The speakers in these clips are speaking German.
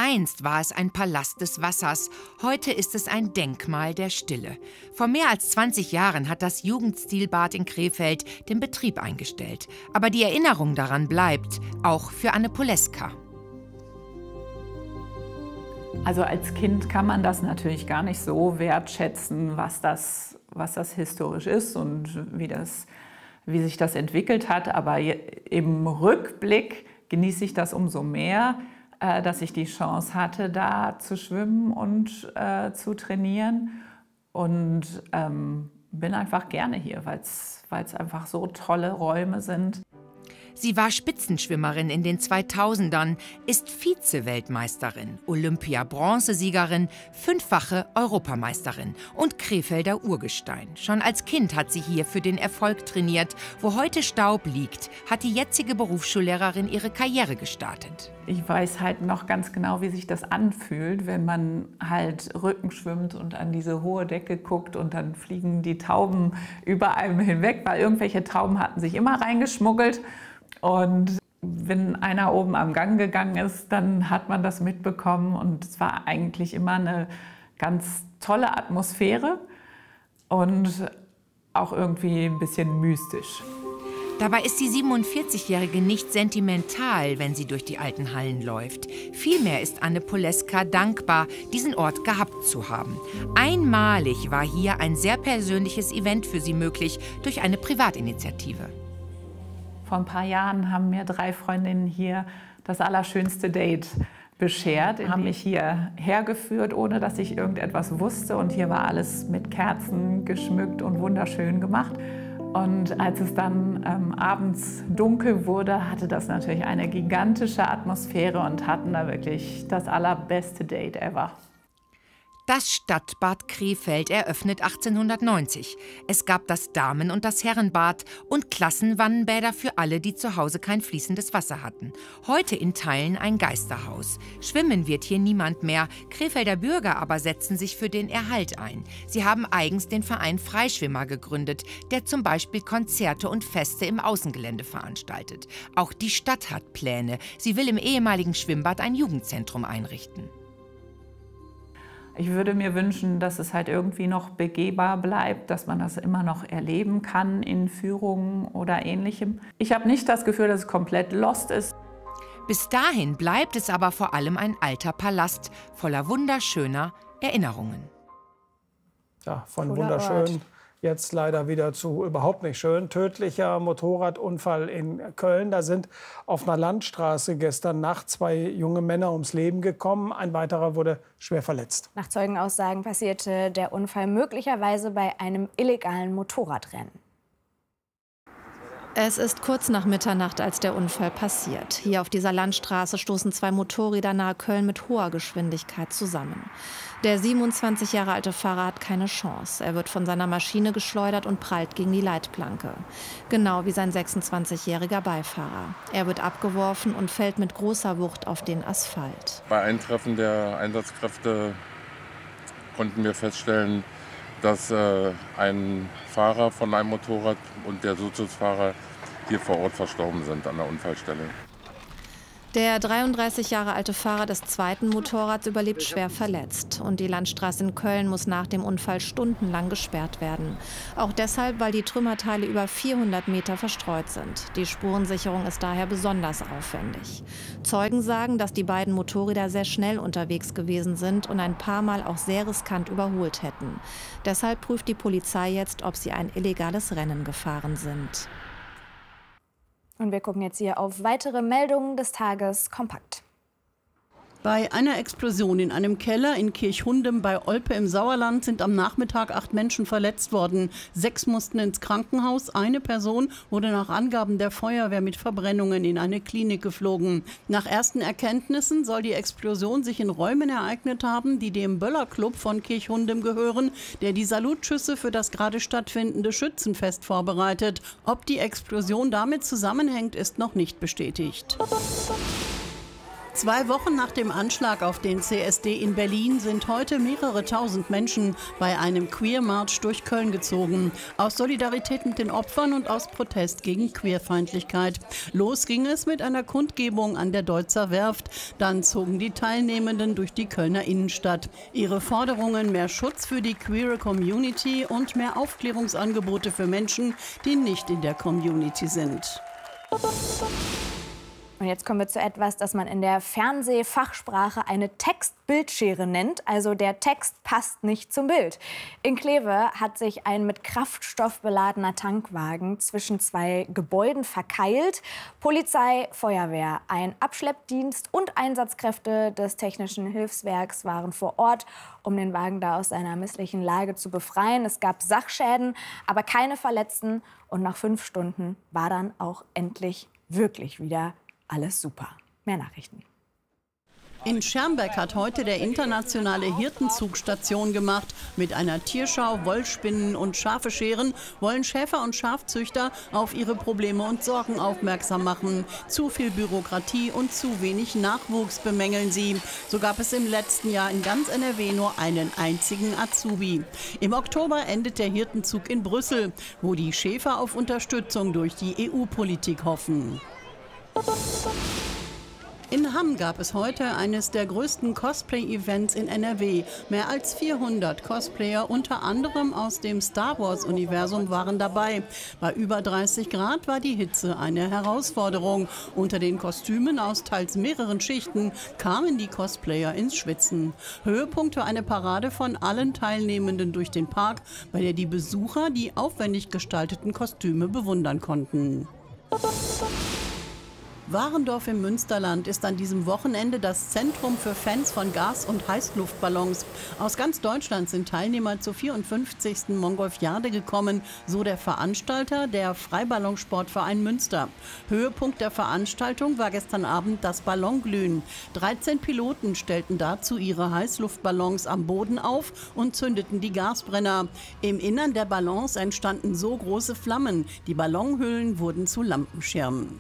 Einst war es ein Palast des Wassers, heute ist es ein Denkmal der Stille. Vor mehr als 20 Jahren hat das Jugendstilbad in Krefeld den Betrieb eingestellt. Aber die Erinnerung daran bleibt, auch für Anne Poleska. Also als Kind kann man das natürlich gar nicht so wertschätzen, was das historisch ist und wie sich das entwickelt hat. Aber im Rückblick genieße ich das umso mehr, dass ich die Chance hatte, da zu schwimmen und zu trainieren. Und bin einfach gerne hier, weil es einfach so tolle Räume sind. Sie war Spitzenschwimmerin in den 2000ern, ist Vize-Weltmeisterin, Olympia-Bronzesiegerin, 5-fache Europameisterin und Krefelder Urgestein. Schon als Kind hat sie hier für den Erfolg trainiert. Wo heute Staub liegt, hat die jetzige Berufsschullehrerin ihre Karriere gestartet. Ich weiß halt noch ganz genau, wie sich das anfühlt, wenn man halt Rücken schwimmt und an diese hohe Decke guckt und dann fliegen die Tauben über einem hinweg, weil irgendwelche Tauben hatten sich immer reingeschmuggelt. Und wenn einer oben am Gang gegangen ist, dann hat man das mitbekommen und es war eigentlich immer eine ganz tolle Atmosphäre und auch irgendwie ein bisschen mystisch. Dabei ist die 47-Jährige nicht sentimental, wenn sie durch die alten Hallen läuft. Vielmehr ist Anne Poleska dankbar, diesen Ort gehabt zu haben. Einmalig war hier ein sehr persönliches Event für sie möglich durch eine Privatinitiative. Vor ein paar Jahren haben mir 3 Freundinnen hier das allerschönste Date beschert. Die haben mich hier hergeführt, ohne dass ich irgendetwas wusste. Und hier war alles mit Kerzen geschmückt und wunderschön gemacht. Und als es dann abends dunkel wurde, hatte das natürlich eine gigantische Atmosphäre und hatten da wirklich das allerbeste Date ever. Das Stadtbad Krefeld eröffnet 1890. Es gab das Damen- und das Herrenbad und Klassenwannenbäder für alle, die zu Hause kein fließendes Wasser hatten. Heute in Teilen ein Geisterhaus. Schwimmen wird hier niemand mehr. Krefelder Bürger aber setzen sich für den Erhalt ein. Sie haben eigens den Verein Freischwimmer gegründet, der zum Beispiel Konzerte und Feste im Außengelände veranstaltet. Auch die Stadt hat Pläne. Sie will im ehemaligen Schwimmbad ein Jugendzentrum einrichten. Ich würde mir wünschen, dass es halt irgendwie noch begehbar bleibt, dass man das immer noch erleben kann in Führungen oder Ähnlichem. Ich habe nicht das Gefühl, dass es komplett lost ist. Bis dahin bleibt es aber vor allem ein alter Palast voller wunderschöner Erinnerungen. Ja, von wunderschön jetzt leider wieder zu überhaupt nicht schön. Tödlicher Motorradunfall in Köln. Da sind auf einer Landstraße gestern Nacht 2 junge Männer ums Leben gekommen. Ein weiterer wurde schwer verletzt. Nach Zeugenaussagen passierte der Unfall möglicherweise bei einem illegalen Motorradrennen. Es ist kurz nach Mitternacht, als der Unfall passiert. Hier auf dieser Landstraße stoßen 2 Motorräder nahe Köln mit hoher Geschwindigkeit zusammen. Der 27 Jahre alte Fahrer hat keine Chance. Er wird von seiner Maschine geschleudert und prallt gegen die Leitplanke. Genau wie sein 26-jähriger Beifahrer. Er wird abgeworfen und fällt mit großer Wucht auf den Asphalt. Bei Eintreffen der Einsatzkräfte konnten wir feststellen, dass ein Fahrer von einem Motorrad und der Sozusfahrer hier vor Ort verstorben sind an der Unfallstelle. Der 33 Jahre alte Fahrer des zweiten Motorrads überlebt schwer verletzt. Und die Landstraße in Köln muss nach dem Unfall stundenlang gesperrt werden. Auch deshalb, weil die Trümmerteile über 400 Meter verstreut sind. Die Spurensicherung ist daher besonders aufwendig. Zeugen sagen, dass die beiden Motorräder sehr schnell unterwegs gewesen sind und ein paar Mal auch sehr riskant überholt hätten. Deshalb prüft die Polizei jetzt, ob sie ein illegales Rennen gefahren sind. Und wir gucken jetzt hier auf weitere Meldungen des Tages kompakt. Bei einer Explosion in einem Keller in Kirchhundem bei Olpe im Sauerland sind am Nachmittag 8 Menschen verletzt worden. 6 mussten ins Krankenhaus. Eine Person wurde nach Angaben der Feuerwehr mit Verbrennungen in eine Klinik geflogen. Nach ersten Erkenntnissen soll die Explosion sich in Räumen ereignet haben, die dem Böller-Club von Kirchhundem gehören, der die Salutschüsse für das gerade stattfindende Schützenfest vorbereitet. Ob die Explosion damit zusammenhängt, ist noch nicht bestätigt. 2 Wochen nach dem Anschlag auf den CSD in Berlin sind heute mehrere tausend Menschen bei einem Queer-Marsch durch Köln gezogen. Aus Solidarität mit den Opfern und aus Protest gegen Queerfeindlichkeit. Los ging es mit einer Kundgebung an der Deutzer Werft. Dann zogen die Teilnehmenden durch die Kölner Innenstadt. Ihre Forderungen: mehr Schutz für die queere Community und mehr Aufklärungsangebote für Menschen, die nicht in der Community sind. Und jetzt kommen wir zu etwas, das man in der Fernsehfachsprache eine Text-Bildschere nennt. Also der Text passt nicht zum Bild. In Kleve hat sich ein mit Kraftstoff beladener Tankwagen zwischen 2 Gebäuden verkeilt. Polizei, Feuerwehr, ein Abschleppdienst und Einsatzkräfte des Technischen Hilfswerks waren vor Ort, um den Wagen da aus seiner misslichen Lage zu befreien. Es gab Sachschäden, aber keine Verletzten. Und nach 5 Stunden war dann auch endlich wirklich wieder alles super. Mehr Nachrichten. In Schermbeck hat heute der internationale Hirtenzug Station gemacht. Mit einer Tierschau, Wollspinnen und Schafe scheren wollen Schäfer- und Schafzüchter auf ihre Probleme und Sorgen aufmerksam machen. Zu viel Bürokratie und zu wenig Nachwuchs bemängeln sie. So gab es im letzten Jahr in ganz NRW nur einen einzigen Azubi. Im Oktober endet der Hirtenzug in Brüssel, wo die Schäfer auf Unterstützung durch die EU-Politik hoffen. In Hamm gab es heute eines der größten Cosplay-Events in NRW. Mehr als 400 Cosplayer, unter anderem aus dem Star-Wars-Universum, waren dabei. Bei über 30 Grad war die Hitze eine Herausforderung. Unter den Kostümen aus teils mehreren Schichten kamen die Cosplayer ins Schwitzen. Höhepunkt war eine Parade von allen Teilnehmenden durch den Park, bei der die Besucher die aufwendig gestalteten Kostüme bewundern konnten. Warendorf im Münsterland ist an diesem Wochenende das Zentrum für Fans von Gas- und Heißluftballons. Aus ganz Deutschland sind Teilnehmer zur 54. Mongolfiade gekommen, so der Veranstalter, der Freiballonsportverein Münster. Höhepunkt der Veranstaltung war gestern Abend das Ballonglühen. 13 Piloten stellten dazu ihre Heißluftballons am Boden auf und zündeten die Gasbrenner. Im Innern der Ballons entstanden so große Flammen. Die Ballonhüllen wurden zu Lampenschirmen.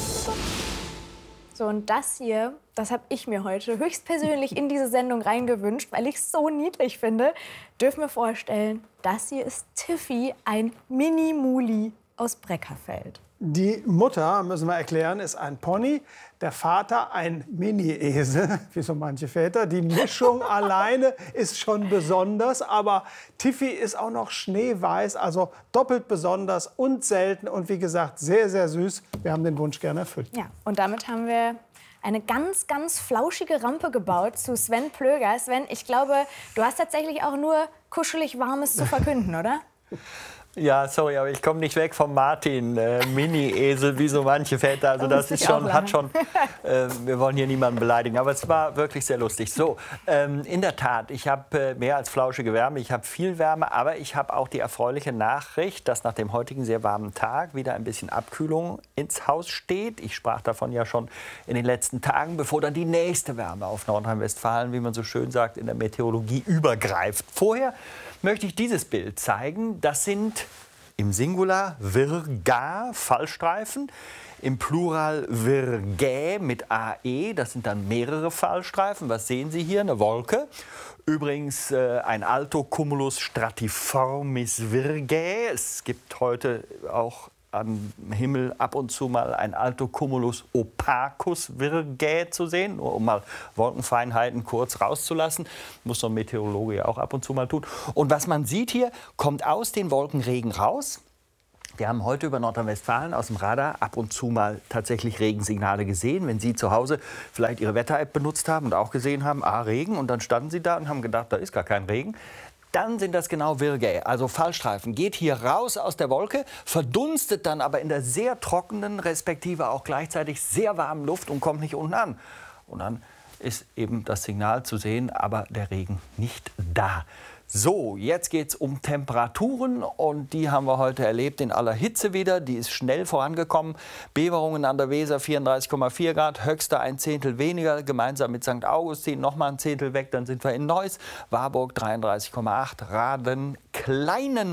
So, und das hier, das habe ich mir heute höchstpersönlich in diese Sendung reingewünscht, weil ich es so niedlich finde. Dürfen wir vorstellen, das hier ist Tiffy, ein Mini-Muli aus Breckerfeld. Die Mutter, müssen wir erklären, ist ein Pony, der Vater ein Mini-Esel, wie so manche Väter. Die Mischung alleine ist schon besonders, aber Tiffy ist auch noch schneeweiß, also doppelt besonders und selten und wie gesagt sehr, sehr süß. Wir haben den Wunsch gerne erfüllt. Ja, und damit haben wir eine ganz, ganz flauschige Rampe gebaut zu Sven Plöger. Sven, ich glaube, du hast tatsächlich auch nur kuschelig Warmes zu verkünden, oder? Ja, sorry, aber ich komme nicht weg vom Martin, Mini-Esel, wie so manche Väter. Also das ist schon, wir wollen hier niemanden beleidigen, aber es war wirklich sehr lustig. So, in der Tat, ich habe mehr als flauschige Wärme, ich habe viel Wärme, aber ich habe auch die erfreuliche Nachricht, dass nach dem heutigen sehr warmen Tag wieder ein bisschen Abkühlung ins Haus steht. Ich sprach davon ja schon in den letzten Tagen, bevor dann die nächste Wärme auf Nordrhein-Westfalen, wie man so schön sagt, in der Meteorologie übergreift. Vorher möchte ich dieses Bild zeigen. Das sind im Singular Virga, Fallstreifen, im Plural Virgae mit AE. Das sind dann mehrere Fallstreifen. Was sehen Sie hier? Eine Wolke. Übrigens ein Altocumulus stratiformis Virgae. Es gibt heute auch am Himmel ab und zu mal ein Altocumulus opacus Virgae zu sehen, nur um mal Wolkenfeinheiten kurz rauszulassen. Muss so ein Meteorologe ja auch ab und zu mal tun. Und was man sieht hier, kommt aus den Wolken Regen raus. Wir haben heute über Nordrhein-Westfalen aus dem Radar ab und zu mal tatsächlich Regensignale gesehen. Wenn Sie zu Hause vielleicht Ihre Wetter-App benutzt haben und auch gesehen haben, Regen, und dann standen Sie da und haben gedacht, da ist gar kein Regen. Dann sind das genau Virgae, also Fallstreifen. Geht hier raus aus der Wolke, verdunstet dann aber in der sehr trockenen, respektive auch gleichzeitig sehr warmen Luft und kommt nicht unten an. Und dann ist eben das Signal zu sehen, aber der Regen nicht da. So, jetzt geht es um Temperaturen und die haben wir heute erlebt in aller Hitze wieder. Die ist schnell vorangekommen. Beverungen an der Weser 34,4 Grad, Höxter ein Zehntel weniger, gemeinsam mit St. Augustin noch mal ein Zehntel weg. Dann sind wir in Neuss, Warburg 33,8, Raden,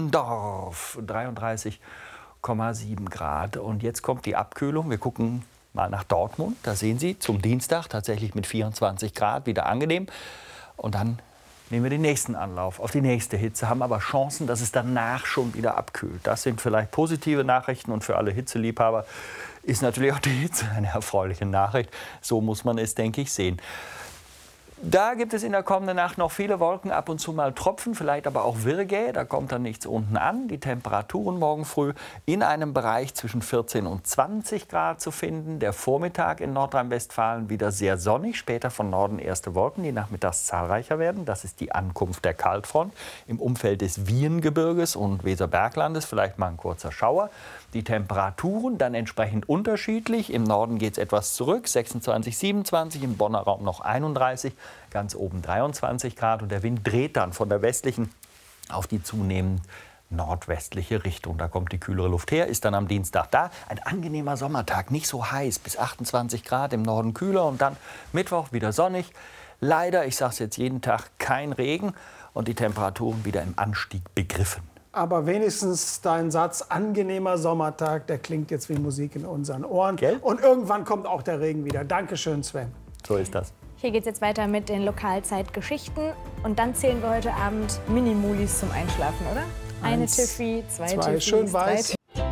Kleinendorf 33,7 Grad. Und jetzt kommt die Abkühlung. Wir gucken mal nach Dortmund. Da sehen Sie zum Dienstag tatsächlich mit 24 Grad wieder angenehm. Und dann nehmen wir den nächsten Anlauf auf die nächste Hitze, haben aber Chancen, dass es danach schon wieder abkühlt. Das sind vielleicht positive Nachrichten und für alle Hitzeliebhaber ist natürlich auch die Hitze eine erfreuliche Nachricht. So muss man es, denke ich, sehen. Da gibt es in der kommenden Nacht noch viele Wolken, ab und zu mal Tropfen, vielleicht aber auch Virgä. Da kommt dann nichts unten an. Die Temperaturen morgen früh in einem Bereich zwischen 14 und 20 Grad zu finden. Der Vormittag in Nordrhein-Westfalen wieder sehr sonnig. Später von Norden erste Wolken, die nachmittags zahlreicher werden. Das ist die Ankunft der Kaltfront. Im Umfeld des Wiehengebirges und Weserberglandes vielleicht mal ein kurzer Schauer. Die Temperaturen dann entsprechend unterschiedlich. Im Norden geht es etwas zurück, 26, 27, im Bonner Raum noch 31, ganz oben 23 Grad. Und der Wind dreht dann von der westlichen auf die zunehmend nordwestliche Richtung. Da kommt die kühlere Luft her, ist dann am Dienstag da. Ein angenehmer Sommertag, nicht so heiß, bis 28 Grad, im Norden kühler und dann Mittwoch wieder sonnig. Leider, ich sage es jetzt jeden Tag, kein Regen und die Temperaturen wieder im Anstieg begriffen. Aber wenigstens dein Satz, angenehmer Sommertag, der klingt jetzt wie Musik in unseren Ohren. Gell? Und irgendwann kommt auch der Regen wieder. Dankeschön, Sven. So ist das. Hier geht es jetzt weiter mit den Lokalzeitgeschichten. Und dann zählen wir heute Abend Mini-Mulis zum Einschlafen, oder? Eine Tiffy, zwei Tiffys, schön weiß.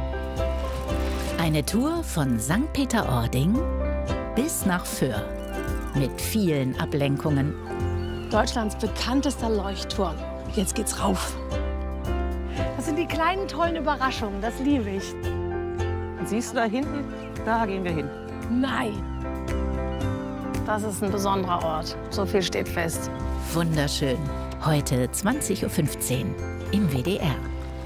Eine Tour von St. Peter-Ording bis nach Föhr. Mit vielen Ablenkungen. Deutschlands bekanntester Leuchtturm. Jetzt geht's rauf. Das sind die kleinen, tollen Überraschungen. Das liebe ich. Und siehst du da hinten? Da gehen wir hin. Nein. Das ist ein besonderer Ort. So viel steht fest. Wunderschön. Heute 20:15 Uhr im WDR.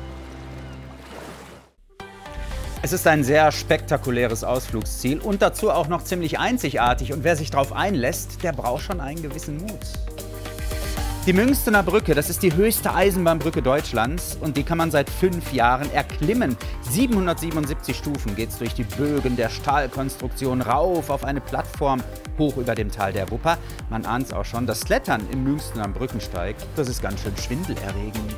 Es ist ein sehr spektakuläres Ausflugsziel und dazu auch noch ziemlich einzigartig. Und wer sich darauf einlässt, der braucht schon einen gewissen Mut. Die Münstener Brücke, das ist die höchste Eisenbahnbrücke Deutschlands und die kann man seit 5 Jahren erklimmen. 777 Stufen geht es durch die Bögen der Stahlkonstruktion rauf auf eine Plattform hoch über dem Tal der Wupper. Man ahnt es auch schon, das Klettern im Münstener Brückensteig, das ist ganz schön schwindelerregend.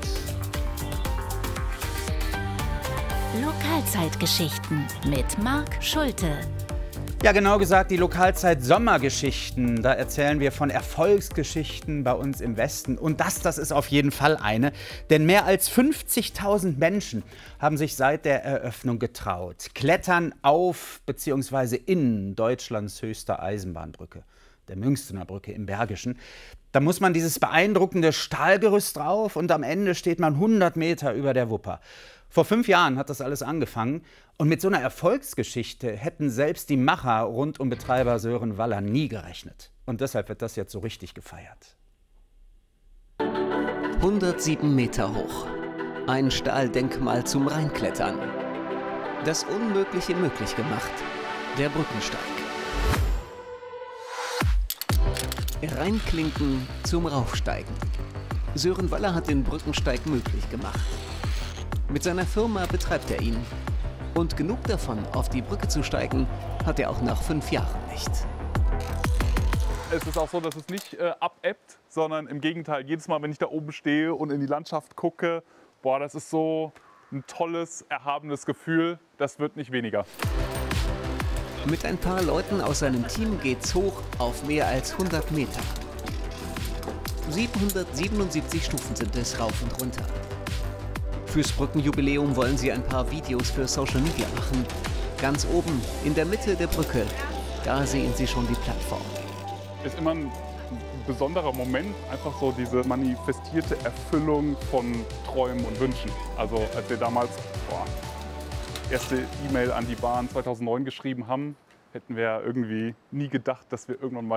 Lokalzeitgeschichten mit Marc Schulte. Ja, genau gesagt, die Lokalzeit Sommergeschichten. Da erzählen wir von Erfolgsgeschichten bei uns im Westen. Und das ist auf jeden Fall eine. Denn mehr als 50.000 Menschen haben sich seit der Eröffnung getraut. Klettern auf bzw. in Deutschlands höchster Eisenbahnbrücke, der Münstener Brücke im Bergischen. Da muss man dieses beeindruckende Stahlgerüst drauf und am Ende steht man 100 Meter über der Wupper. Vor 5 Jahren hat das alles angefangen und mit so einer Erfolgsgeschichte hätten selbst die Macher rund um Betreiber Sören Waller nie gerechnet. Und deshalb wird das jetzt so richtig gefeiert. 107 Meter hoch. Ein Stahldenkmal zum Reinklettern. Das Unmögliche möglich gemacht. Der Brückensteig. Reinklinken zum Raufsteigen. Sören Waller hat den Brückensteig möglich gemacht. Mit seiner Firma betreibt er ihn. Und genug davon, auf die Brücke zu steigen, hat er auch nach 5 Jahren nicht. Es ist auch so, dass es nicht abebbt, sondern im Gegenteil, jedes Mal, wenn ich da oben stehe und in die Landschaft gucke, boah, das ist so ein tolles, erhabenes Gefühl, das wird nicht weniger. Mit ein paar Leuten aus seinem Team geht's hoch auf mehr als 100 Meter. 777 Stufen sind es rauf und runter. Fürs Brückenjubiläum wollen sie ein paar Videos für Social Media machen. Ganz oben, in der Mitte der Brücke, da sehen sie schon die Plattform. Ist immer ein besonderer Moment, einfach so diese manifestierte Erfüllung von Träumen und Wünschen. Also als wir damals erste E-Mail an die Bahn 2009 geschrieben haben, hätten wir irgendwie nie gedacht, dass wir irgendwann mal